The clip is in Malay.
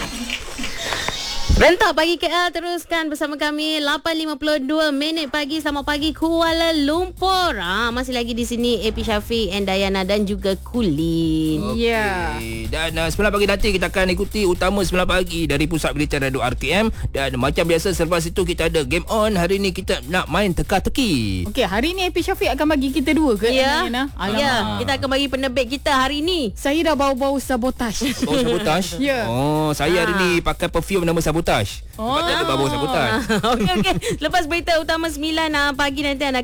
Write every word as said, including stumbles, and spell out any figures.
Rentak Pagi K L teruskan bersama kami lapan lima puluh dua minit pagi. Selamat pagi Kuala Lumpur. Ah, masih lagi di sini A P Syafiq and Dayana dan juga Kulin. Okey. Ya. Dan uh, sembilan pagi nanti kita akan ikuti utama sembilan pagi dari Pusat Berita Radio R K M. Dan macam biasa selepas itu kita ada game on. Hari ni kita nak main teka-teki. Okey, hari ni A P Syafiq akan bagi kita dua ke? Ya, Dayana? ya, kita akan bagi penerbit kita hari ni. Saya dah bau-bau sabotaj. Oh, sabotaj? Ya. Oh, saya hari ni pakai perfume nama sabotaj. Oh. Sebab tak ada bau sabotaj. Okey okey. Lepas berita utama sembilan ah, pagi nanti anda